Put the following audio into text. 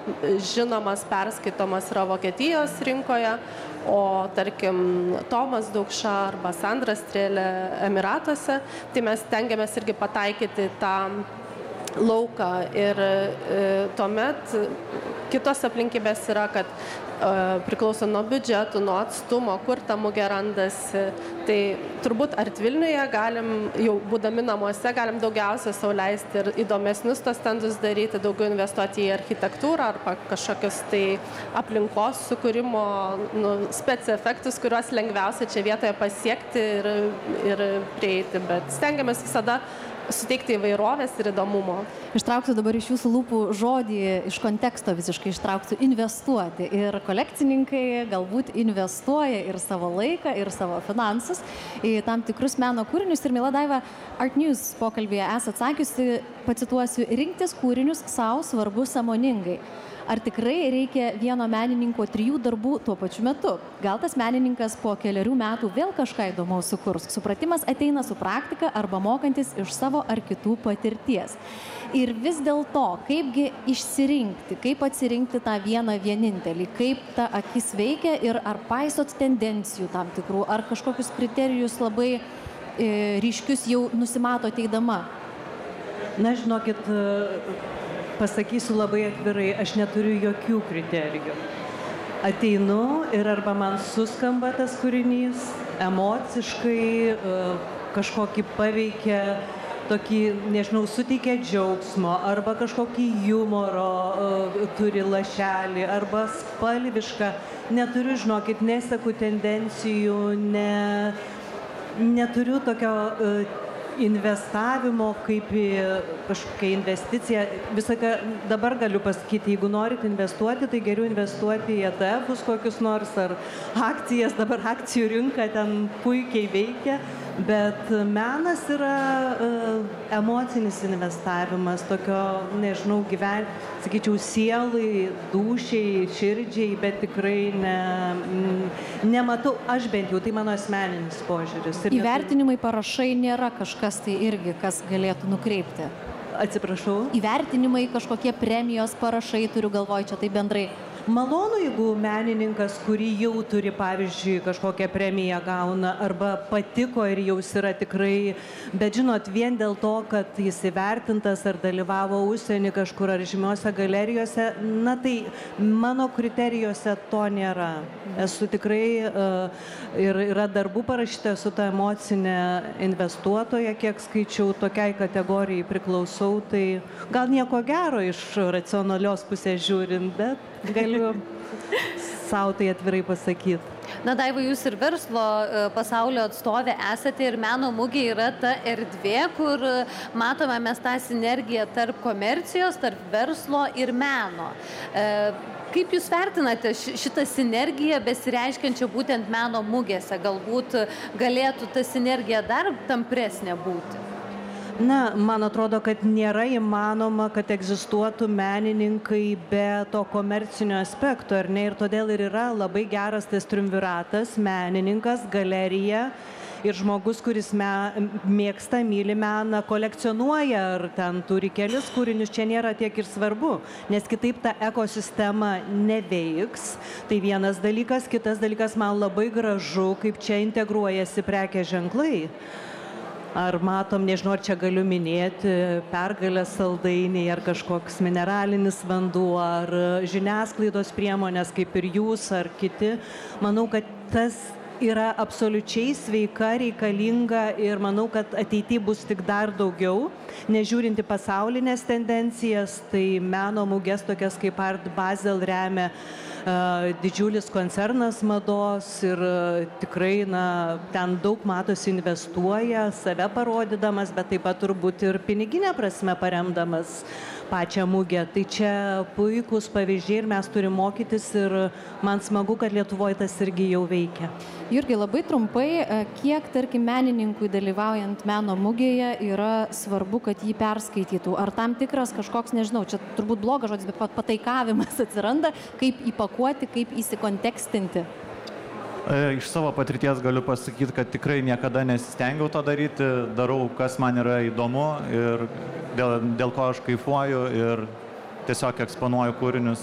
žinomas, perskaitomas yra Vokietijos rinkoje, o tarkim Tomas Daukša arba Sandra Strėlė Emiratuose, tai mes stengiamės irgi pataikyti tą lauką ir tuomet kitos aplinkybės yra, kad priklauso nuo biudžetų, nuo atstumo, kur ta mugė randasi. Tai turbūt Art Vilniuje galim, jau būdami namuose, galim daugiausia sau leisti ir įdomesnius tos stendus daryti, daugiau investuoti į architektūrą arba kažkokius tai aplinkos sukūrimo spec efektus, kuriuos lengviausia čia vietoje pasiekti ir prieiti. Bet stengiamės visada suteikti įvairovės ir įdomumo. Ištrauksiu dabar iš jūsų lūpų žodį, iš konteksto visiškai ištrauksiu investuoti. Ir kolekcininkai galbūt investuoja ir savo laiką, ir savo finansus į tam tikrus meno kūrinius. Ir miela Daiva, Art News pokalbėje esate sakiusi, pacituosiu, rinktis kūrinius savo svarbu sąmoningai. Ar tikrai reikia vieno menininko 3 darbų tuo pačiu metu? Gal tas menininkas po keliarių metų vėl kažką įdomaus sukurs? Supratimas ateina su praktika arba mokantis iš savo ar kitų patirties. Ir vis dėlto, kaipgi išsirinkti, kaip atsirinkti tą vieną vienintelį, kaip ta akis veikia ir ar paisot tendencijų tam tikrų, ar kažkokius kriterijus labai ryškius jau nusimato ateidama? Na, žinokit, pasakysiu labai atvirai, aš neturiu jokių kriterijų. Ateinu ir arba man suskamba tas kūrinys, emociškai kažkokį paveikia, tokį, nežinau, suteikia džiaugsmo, arba kažkokį humoro turi lašelį, arba spalvišką. Neturiu, žinokit, neseku tendencijų, neturiu tokio investavimo kaip į kažkokią investiciją. Visaka dabar galiu pasakyti, jeigu norit investuoti, tai geriau investuoti į ETF-us kokius nors ar akcijas. Dabar akcijų rinka ten puikiai veikia, bet menas yra emocinis investavimas, tokio, nežinau, sakyčiau, sielai, dūšiai, širdžiai, bet tikrai nematau, aš bent jau, tai mano asmeninis požiūris. Įvertinimai, parašai nėra kažkas tai irgi, kas galėtų nukreipti. Atsiprašau? Įvertinimai, kažkokie premijos, parašai, turiu galvoj, čia tai bendrai. Malonu, jeigu menininkas, kurį jau turi, pavyzdžiui, kažkokią premiją gauna, arba patiko ir jau yra tikrai, bet žinot, vien dėl to, kad jis įvertintas ar dalyvavo užsienį kažkur ar žymiuose galerijose, na tai mano kriterijuose to nėra. Esu tikrai, ir yra darbų parašyta, esu ta emocinė investuotoja, kiek skaičiau, tokiai kategorijai priklausau, tai gal nieko gero iš racionalios pusės žiūrint, bet galiu savo tai atvirai pasakyti. Na, Daiva, jūs ir verslo pasaulio atstovė esate ir meno mugė yra ta erdvė, kur matome mes tą sinergiją tarp komercijos, tarp verslo ir meno. Kaip jūs vertinate šitą sinergiją besireiškiančią būtent meno mugėse? Galbūt galėtų ta sinergija dar tampresnė būti? Na, man atrodo, kad nėra įmanoma, kad egzistuotų menininkai be to komercinio aspekto, ar ne? Ir todėl ir yra labai geras tas triumviratas, menininkas, galerija ir žmogus, kuris mėgsta, myli meną, kolekcionuoja ar ten turi kelis kūrinius, čia nėra tiek ir svarbu, nes kitaip ta ekosistema neveiks. Tai vienas dalykas, kitas dalykas, man labai gražu, kaip čia integruojasi prekės ženklai. Ar matom, nežinau, ar čia galiu minėti Pergalės saldainiai, ar kažkoks mineralinis vanduo, ar žiniasklaidos priemonės, kaip ir jūs, ar kiti. Manau, kad tas yra absoliučiai sveika, reikalinga ir manau, kad ateityje bus tik dar daugiau. Nežiūrinti pasaulinės tendencijas, tai meno mugės tokias kaip Art Basel remia didžiulis koncernas mados ir tikrai, ten daug matosi investuoja, save parodydamas, bet taip pat turbūt ir piniginę prasme paremdamas pačią mugę. Tai čia puikūs pavyzdžiai ir mes turim mokytis ir man smagu, kad Lietuvoje tas irgi jau veikia. Jurgi, labai trumpai, kiek, tarkim, menininkui dalyvaujant meno mugėje yra svarbu, kad jį perskaitytų? Ar tam tikras kažkoks, nežinau, čia turbūt blogas žodis, bet pataikavimas atsiranda, kaip įpakuoti, kaip įsikontekstinti? Iš savo patirties galiu pasakyti, kad tikrai niekada nesistengiau to daryti, darau, kas man yra įdomu ir dėl ko aš kaifuoju ir tiesiog eksponuoju kūrinius